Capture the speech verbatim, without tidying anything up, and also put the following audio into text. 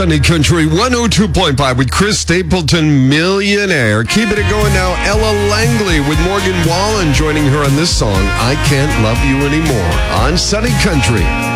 Sunny Country one oh two point five with Chris Stapleton, Millionaire. Keeping it going now, Ella Langley with Morgan Wallen joining her on this song, I Can't Love You Anymore, on Sunny Country.